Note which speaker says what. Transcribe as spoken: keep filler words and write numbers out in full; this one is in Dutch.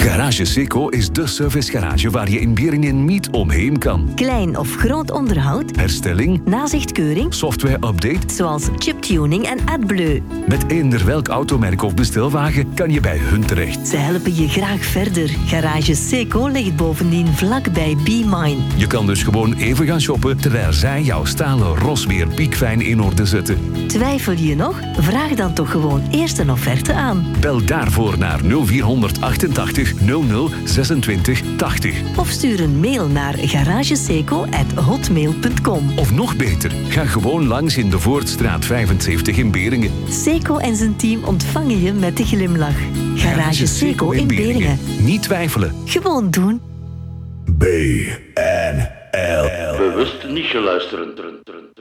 Speaker 1: Garage Seco is de servicegarage waar je in Beringen niet omheen kan.
Speaker 2: Klein of groot onderhoud,
Speaker 1: Herstelling,
Speaker 2: nazichtkeuring,
Speaker 1: software-update,
Speaker 2: zoals chiptuning en AdBleu.
Speaker 1: met eender welk automerk of bestelwagen kan je bij hun terecht.
Speaker 2: Ze helpen je graag verder. Garage Seco ligt bovendien vlakbij B-Mine.
Speaker 1: Je kan dus gewoon even gaan shoppen terwijl zij jouw stalen ros weer piekfijn in orde zetten.
Speaker 2: Twijfel je nog? Vraag dan toch gewoon eerst een offerte aan.
Speaker 1: Bel daarvoor naar nul vier achtentachtig nul nul zesentwintig tachtig.
Speaker 2: Of stuur een mail naar garageseco at hotmail punt com.
Speaker 1: Of nog beter, ga gewoon langs in de Voortstraat vijfenzeventig in Beringen.
Speaker 2: Seco en zijn team ontvangen je met de glimlach. Garage Seco in Beringen.
Speaker 1: Niet twijfelen.
Speaker 2: Gewoon doen.
Speaker 3: B N L.
Speaker 4: Bewust niet geluisterd.